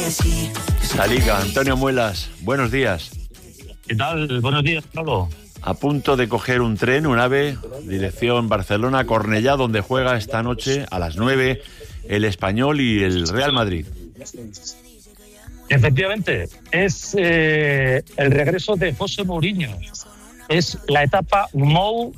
La Liga, Antonio Muelas, buenos días. ¿Qué tal? Buenos días, Pablo. A punto de coger un tren, un AVE, dirección Barcelona, Cornellá, donde juega esta noche a las 9 el Español y el Real Madrid. Efectivamente, es el regreso de José Mourinho. Es la etapa Mou,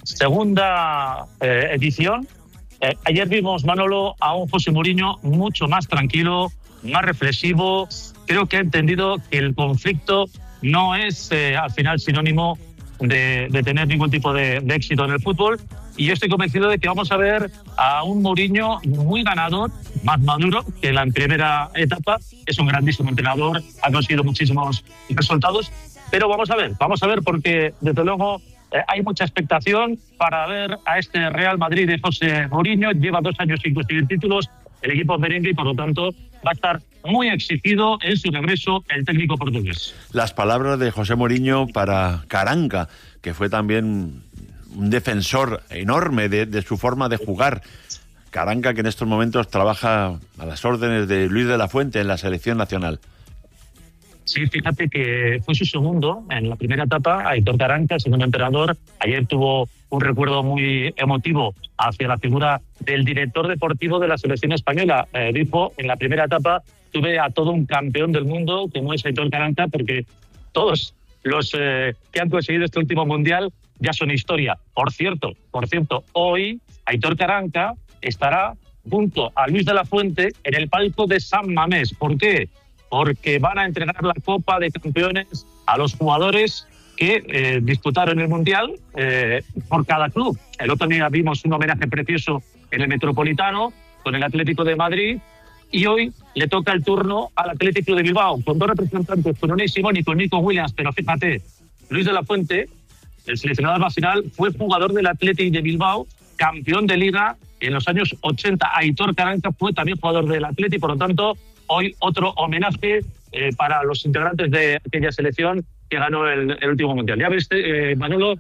segunda edición. Ayer vimos, Manolo, a un José Mourinho mucho más tranquilo, más reflexivo. Creo que ha entendido que el conflicto no es al final sinónimo de tener ningún tipo de éxito en el fútbol. Y yo estoy convencido de que vamos a ver a un Mourinho muy ganador, más maduro que en la primera etapa. Es un grandísimo entrenador, ha conseguido muchísimos resultados. Pero vamos a ver, porque desde luego hay mucha expectación para ver a este Real Madrid de José Mourinho. Lleva 2 años sin conseguir títulos, el equipo merengue, y por lo tanto va a estar muy exigido en su regreso el técnico portugués. Las palabras de José Mourinho para Caranca, que fue también un defensor enorme de su forma de jugar. Caranca, que en estos momentos trabaja a las órdenes de Luis de la Fuente en la selección nacional. Sí, fíjate que fue su segundo en la primera etapa, Aitor Caranca, segundo entrenador. Ayer tuvo un recuerdo muy emotivo hacia la figura del director deportivo de la selección española. Dijo, en la primera etapa tuve a todo un campeón del mundo, como es Aitor Caranca, porque todos los que han conseguido este último mundial ya son historia. Por cierto, hoy Aitor Caranca estará junto a Luis de la Fuente en el palco de San Mamés. ¿Por qué? Porque van a entregar la Copa de Campeones a los jugadores que disputaron el Mundial por cada club. El otro día vimos un homenaje precioso en el Metropolitano con el Atlético de Madrid, y hoy le toca el turno al Atlético de Bilbao, con 2 representantes, con Unai Simón y con Nico Williams. Pero fíjate, Luis de la Fuente, el seleccionador nacional, fue jugador del Atlético de Bilbao, campeón de Liga en los años 80. Aitor Caranca fue también jugador del Atlético, por lo tanto, hoy otro homenaje para los integrantes de aquella selección que ganó el último Mundial. Ya ves, Manolo,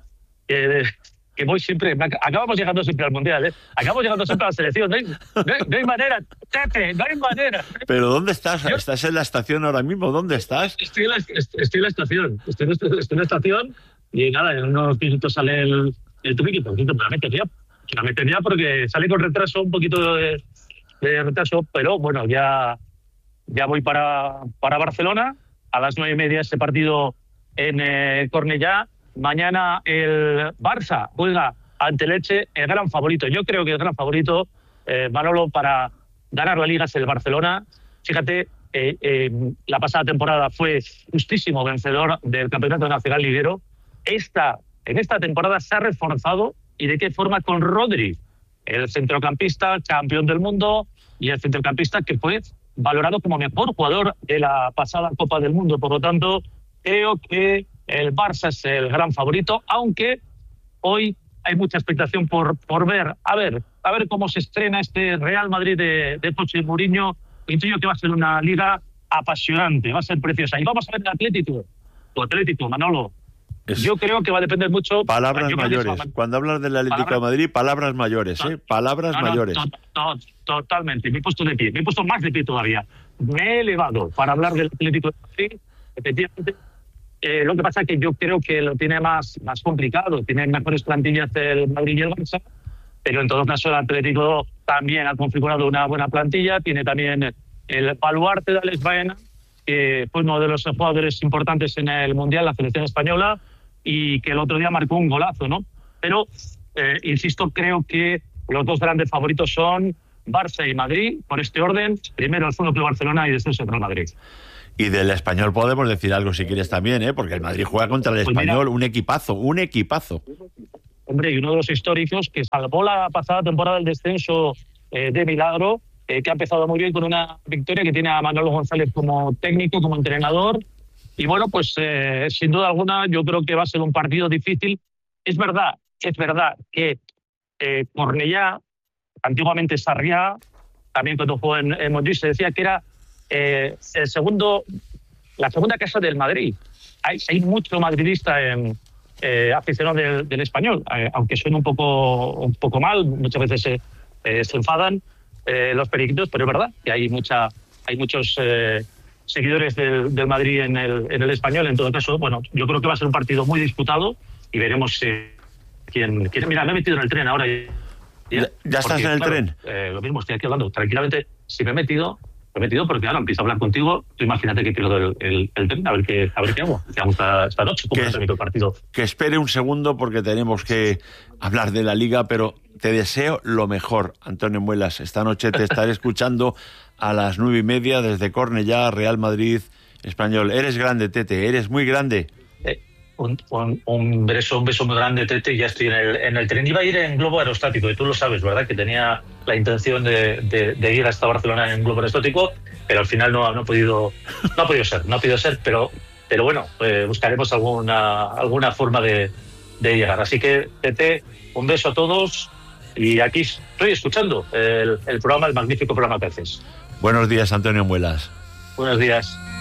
que voy siempre... Acabamos llegando siempre al Mundial, ¿eh? Acabamos llegando siempre a la selección. No hay manera, Pepe, no hay manera. ¿Pero dónde estás? ¿Estás en la estación ahora mismo? ¿Dónde estás? Estoy en la estación. Estoy en la estación y nada, en unos minutos sale el tubi, por cierto, me la metería porque salí con retraso, un poquito de retraso, pero bueno, ya voy para Barcelona. A las 9:30 ese partido en Cornellá. Mañana el Barça juega ante el Elche, el gran favorito. Yo creo que el gran favorito, Manolo, para ganar la Liga es el Barcelona. Fíjate, la pasada temporada fue justísimo vencedor del Campeonato Nacional Liguero. En esta temporada se ha reforzado, y de qué forma, con Rodri, el centrocampista campeón del mundo y el centrocampista que fue valorado como mejor jugador de la pasada Copa del Mundo. Por lo tanto, creo que el Barça es el gran favorito, aunque hoy hay mucha expectación por ver, a ver cómo se estrena este Real Madrid de José Mourinho. Intuyo que va a ser una liga apasionante, va a ser preciosa. Y vamos a ver el Atlético, Manolo. Yo creo que va a depender mucho... Palabras mayores. Cuando hablas del Atlético de Madrid, palabras mayores, ¿eh? Palabras mayores. Totalmente. Me he puesto de pie. Me he puesto más de pie todavía. Me he elevado para hablar del Atlético de Madrid. Efectivamente, lo que pasa es que yo creo que lo tiene más complicado. Tiene mejores plantillas el Madrid y el Barça, pero en todo caso el Atlético también ha configurado una buena plantilla. Tiene también el baluarte de Alex Baena, que fue uno de los jugadores importantes en el Mundial, la selección española, y que el otro día marcó un golazo, ¿no? Pero, insisto, creo que los 2 grandes favoritos son Barça y Madrid, por este orden. Primero el Fútbol Club Barcelona y después el Real Madrid. Y del Español podemos decir algo si quieres también, ¿eh? Porque el Madrid juega contra el Español, un equipazo. Hombre, y uno de los históricos que salvó la pasada temporada del descenso de milagro, que ha empezado muy bien con una victoria, que tiene a Manolo González como técnico, como entrenador. Y bueno, pues sin duda alguna yo creo que va a ser un partido difícil. Es verdad que Cornellá, antiguamente Sarriá, también cuando jugó en Montjuïc, se decía que era la segunda casa del Madrid. Hay mucho madridista aficionado del Español, aunque suene un poco mal, muchas veces se enfadan los periquitos, pero es verdad que hay muchos seguidores del Madrid en el Español. En todo caso, bueno, yo creo que va a ser un partido muy disputado y veremos quién. Mira, me he metido en el tren ahora. ¿Ya estás en el tren? Lo mismo, estoy aquí hablando tranquilamente. Si me he metido porque ahora empiezo a hablar contigo. Tú imagínate que pierdo el tren, a ver qué hago. ¿Qué hago esta noche? ¿Cómo es el partido? Que espere un segundo porque tenemos que hablar de la Liga, pero te deseo lo mejor, Antonio Muelas. Esta noche te estaré escuchando a las 9:30 desde Cornellá, Real Madrid, Español. Eres grande, Tete, eres muy grande. Un beso muy grande, Tete. Ya estoy en el tren. Iba a ir en globo aerostático, y tú lo sabes, ¿verdad? Que tenía la intención de ir hasta Barcelona en globo aerostático, pero al final no ha podido ser. Pero bueno, buscaremos alguna forma de llegar. Así que, Tete, un beso a todos, y aquí estoy escuchando el magnífico programa que haces. Buenos días, Antonio Muelas. Buenos días.